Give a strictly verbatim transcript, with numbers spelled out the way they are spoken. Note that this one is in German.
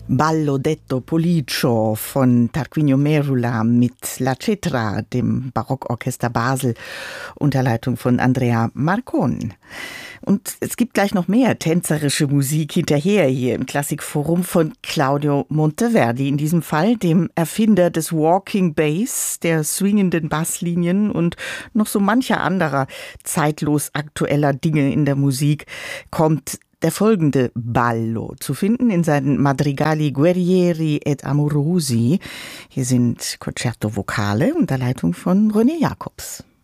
Ballo detto Policio von Tarquinio Merula mit La Cetra, dem Barockorchester Basel, unter Leitung von Andrea Marcon. Und es gibt gleich noch mehr tänzerische Musik hinterher hier im Klassikforum von Claudio Monteverdi, in diesem Fall dem Erfinder des Walking Bass, der swingenden Basslinien und noch so mancher anderer zeitlos aktueller Dinge in der Musik, kommt der folgende Ballo zu finden in seinen Madrigali Guerrieri et Amorosi. Hier sind Concerto Vocale unter Leitung von René Jacobs.